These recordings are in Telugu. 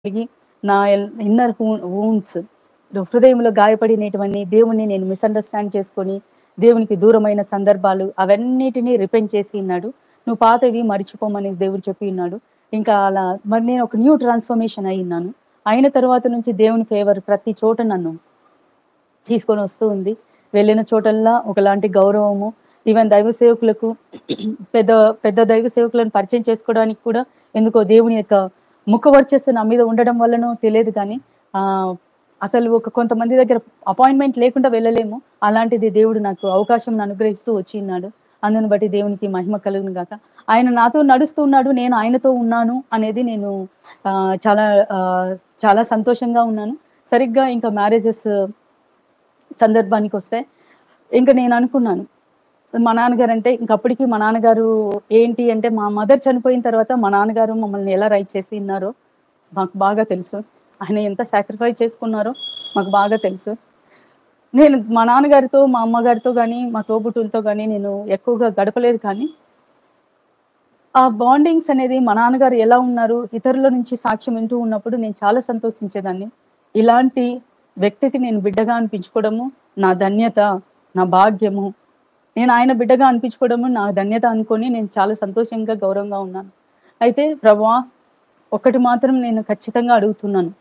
కలిగి నా ఇన్నర్ వూండ్స్ హృదయంలో గాయపడినటువంటి దేవుణ్ణి నేను మిస్అండర్స్టాండ్ చేసుకొని దేవునికి దూరమైన సందర్భాలు అవన్నిటినీ రిపెంట్ చేసి ఉన్నాడు. నువ్వు పాతవి మర్చిపోమని దేవుడు చెప్పి ఉన్నాడు. ఇంకా అలా మరి నేను ఒక న్యూ ట్రాన్స్ఫర్మేషన్ అయినాను. అయిన తర్వాత నుంచి దేవుని ఫేవర్ ప్రతి చోట నన్ను తీసుకొని వస్తూ ఉంది. వెళ్ళిన చోటల్లా ఒకలాంటి గౌరవము, ఈవెన్ దైవ సేవకులకు పెద్ద పెద్ద దైవ సేవకులను పరిచయం చేసుకోవడానికి కూడా ఎందుకో దేవుని యొక్క ముఖ వర్చస్సు నా మీద ఉండడం వల్లనో తెలియదు కానీ అసలు కొంతమంది దగ్గర అపాయింట్మెంట్ లేకుండా వెళ్ళలేము. అలాంటిది దేవుడు నాకు అవకాశం అనుగ్రహిస్తూ వచ్చి ఉన్నాడు. అందుని బట్టి దేవునికి మహిమ కలుగును గాక. ఆయన నాతో నడుస్తూ ఉన్నాడు, నేను ఆయనతో ఉన్నాను అనేది నేను చాలా చాలా సంతోషంగా ఉన్నాను. సరిగ్గా ఇంకా మ్యారేజెస్ సందర్భానికి వస్తే ఇంకా నేను అనుకున్నాను, మా నాన్నగారు అంటే ఇంకప్పటికీ మా నాన్నగారు ఏంటి అంటే, మా మదర్ చనిపోయిన తర్వాత మా నాన్నగారు మమ్మల్ని ఎలా రైట్ చేసి ఉన్నారో మాకు బాగా తెలుసు. ఆయన ఎంత సాక్రిఫైస్ చేసుకున్నారో మాకు బాగా తెలుసు. నేను మా నాన్నగారితో మా అమ్మగారితో కానీ మా తోబుట్టులతో కానీ నేను ఎక్కువగా గడపలేదు. కానీ ఆ బాండింగ్స్ అనేది మా నాన్నగారు ఎలా ఉన్నారు ఇతరుల నుంచి సాక్ష్యం వింటూ ఉన్నప్పుడు నేను చాలా సంతోషించేదాన్ని. ఇలాంటి వ్యక్తికి నేను బిడ్డగా అనిపించుకోవడము నా ధన్యత, నా భాగ్యము. నేను ఆయన బిడ్డగా అనిపించుకోవడము నా ధన్యత అనుకొని నేను చాలా సంతోషంగా గౌరవంగా ఉన్నాను. అయితే ప్రభువా, ఒక్కటి మాత్రం నేను ఖచ్చితంగా అడుగుతున్నాను.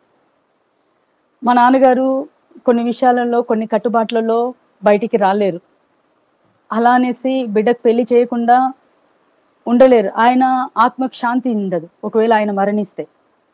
మా నాన్నగారు కొన్ని విషయాలలో కొన్ని కట్టుబాట్లలో బయటికి రాలేరు. అలా అనేసి బిడ్డకు పెళ్లి చేయకుండా ఉండలేరు. ఆయన ఆత్మకు శాంతి ఉండదు ఒకవేళ ఆయన మరణిస్తే.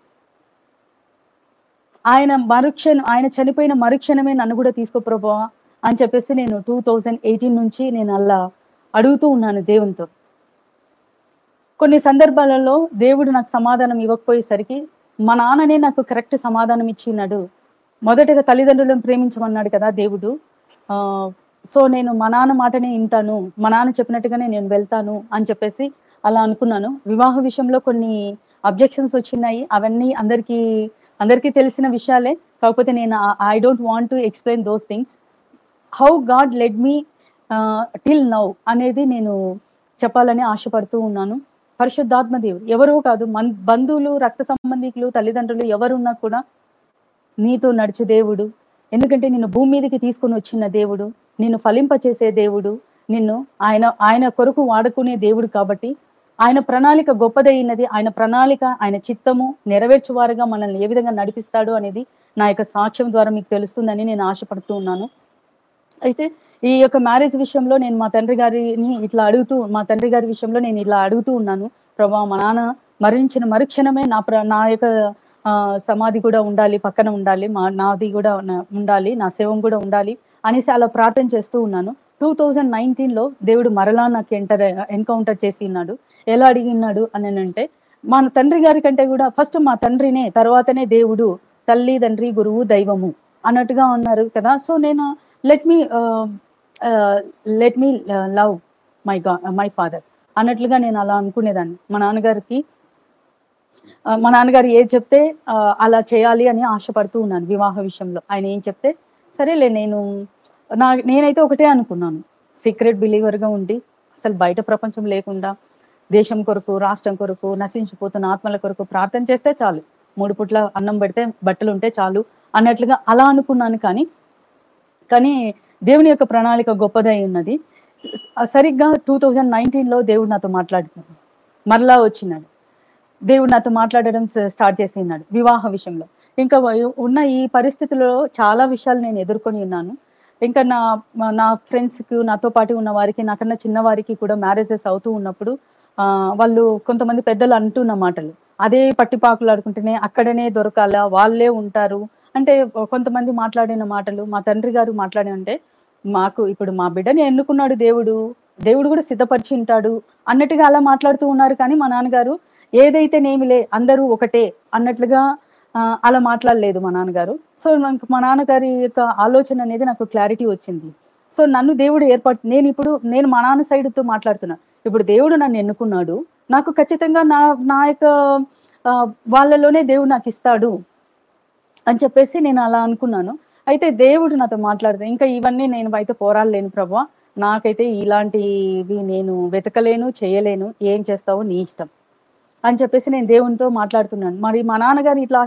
ఆయన చనిపోయిన మరుక్షణమే నన్ను కూడా తీసుకో ప్రభువా అని చెప్పేసి నేను 2018 నుంచి నేను అలా అడుగుతూ ఉన్నాను దేవునితో. కొన్ని సందర్భాలలో దేవుడు నాకు సమాధానం ఇవ్వకపోయేసరికి మా నాన్ననే నాకు కరెక్ట్ సమాధానం ఇచ్చినాడు. మొదటగా తల్లిదండ్రులను ప్రేమించమన్నాడు కదా దేవుడు. సో నేను మా నాన్న మాటనే వింటాను, మా నాన్న చెప్పినట్టుగానే నేను వెళ్తాను అని చెప్పేసి అలా అనుకున్నాను. వివాహ విషయంలో కొన్ని అబ్జెక్షన్స్ వచ్చినాయి. అవన్నీ అందరికీ తెలిసిన విషయాలే. కాకపోతే నేను I don't want to explain those things. How God lead me till now అనేది నేను చెప్పాలని ఆశపడుతూ ఉన్నాను. పరిశుద్ధాత్మ దేవుడు ఎవరో కాదు, బంధువులు, రక్త సంబంధికులు, తల్లిదండ్రులు ఎవరున్నా కూడా నీతో నడిచే దేవుడు. ఎందుకంటే నిన్ను భూమి మీదకి తీసుకొని వచ్చిన దేవుడు, నిన్ను ఫలింపచేసే దేవుడు, నిన్ను ఆయన కొరకు వాడుకునే దేవుడు. కాబట్టి ఆయన ప్రణాళిక గొప్పదైనది. ఆయన ప్రణాళిక, ఆయన చిత్తము నెరవేర్చువారుగా మనల్ని ఏ విధంగా నడిపిస్తాడు అనేది నా యొక్క సాక్ష్యం ద్వారా మీకు తెలుస్తుందని నేను ఆశపడుతూ ఉన్నాను. అయితే ఈ యొక్క మ్యారేజ్ విషయంలో నేను మా తండ్రి గారి విషయంలో నేను ఇలా అడుగుతూ ఉన్నాను. ప్రభా, మా నాన్న మరణించిన మరుక్షణమే నా యొక్క సమాధి కూడా ఉండాలి, పక్కన ఉండాలి, నాది కూడా ఉండాలి, నా శవం కూడా ఉండాలి అనేసి అలా ప్రార్థన చేస్తూ ఉన్నాను. 2019లో దేవుడు మరలా నాకు ఎన్కౌంటర్ చేసి ఉన్నాడు. ఎలా అడిగినాడు అని అంటే, మా తండ్రి గారి కంటే కూడా ఫస్ట్ మా తండ్రినే, తర్వాతనే దేవుడు, తల్లి తండ్రి గురువు దైవము అన్నట్టుగా ఉన్నారు కదా. సో నేను let me love my father అన్నట్లుగా నేను అలా అనుకునేదాన్ని. మా నాన్నగారు ఏది చెప్తే అలా చేయాలి అని ఆశపడుతూ ఉన్నాను. వివాహ విషయంలో ఆయన ఏం చెప్తే సరేలే, నేనైతే ఒకటే అనుకున్నాను, సీక్రెట్ బిలీవర్గా ఉండి అసలు బయట ప్రపంచం లేకుండా దేశం కొరకు, రాష్ట్రం కొరకు, నశించిపోతున్న ఆత్మల కొరకు ప్రార్థన చేస్తే చాలు, 3 పూట్ల అన్నం పెడితే బట్టలు ఉంటే చాలు అన్నట్లుగా అలా అనుకున్నాను. కానీ దేవుని యొక్క ప్రణాళిక గొప్పదై ఉన్నది. సరిగ్గా 2019లో దేవుడు నాతో మాట్లాడుతున్నాడు. మరలా వచ్చినాడు దేవుడు నాతో మాట్లాడడం స్టార్ట్ చేసి ఉన్నాడు వివాహ విషయంలో. ఇంకా ఉన్న ఈ పరిస్థితుల్లో చాలా విషయాలు నేను ఎదుర్కొని ఉన్నాను. ఇంకా నా ఫ్రెండ్స్కి, నాతో పాటు ఉన్న వారికి, నాకన్నా చిన్న వారికి కూడా మ్యారేజెస్ అవుతూ ఉన్నప్పుడు వాళ్ళు కొంతమంది పెద్దలు అంటున్న మాటలు అదే పట్టిపాకులు ఆడుకుంటేనే అక్కడనే దొరకాలా, వాళ్ళే ఉంటారు అంటే కొంతమంది మాట్లాడిన మాటలు, మా తండ్రి గారు మాట్లాడినంటే, మాకు ఇప్పుడు మా బిడ్డని ఎన్నుకున్నాడు దేవుడు కూడా సిద్ధపరిచి ఉంటాడు అన్నట్టుగా అలా మాట్లాడుతూ ఉన్నారు. కానీ మా నాన్నగారు ఏదైతే నేమిలే అందరూ ఒకటే అన్నట్లుగా అలా మాట్లాడలేదు మా నాన్నగారు. సో మా నాన్నగారి యొక్క ఆలోచన అనేది నాకు క్లారిటీ వచ్చింది. సో నన్ను దేవుడు నేను మా నాన్న సైడ్తో మాట్లాడుతున్నా. ఇప్పుడు దేవుడు నన్ను ఎన్నుకున్నాడు, నాకు ఖచ్చితంగా నా యొక్క వాళ్ళలోనే దేవుడు నాకు ఇస్తాడు అని చెప్పేసి నేను అలా అనుకున్నాను. అయితే దేవుడు నాతో మాట్లాడితే, ఇంకా ఇవన్నీ నేను అయితే పోరాడలేను ప్రభువా, నాకైతే ఇలాంటివి నేను వెతకలేను, చేయలేను, ఏం చేస్తావో నీ ఇష్టం అని చెప్పేసి నేను దేవునితో మాట్లాడుతున్నాను. మరి మా నాన్నగారు ఇట్లా